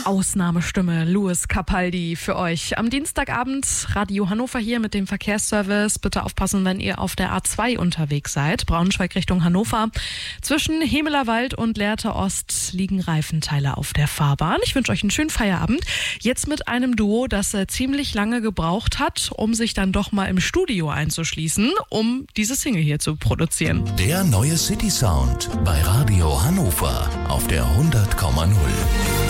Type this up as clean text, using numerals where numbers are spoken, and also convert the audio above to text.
Ausnahmestimme Louis Capaldi für euch. Am Dienstagabend Radio Hannover hier mit dem Verkehrsservice. Bitte aufpassen, wenn ihr auf der A2 unterwegs seid. Braunschweig Richtung Hannover. Zwischen Hemelerwald und Lehrte Ost liegen Reifenteile auf der Fahrbahn. Ich wünsche euch einen schönen Feierabend. Jetzt mit einem Duo, das ziemlich lange gebraucht hat, um sich dann doch mal im Studio einzuschließen, um diese Single hier zu produzieren. Der neue City Sound bei Radio Hannover auf der 100,0.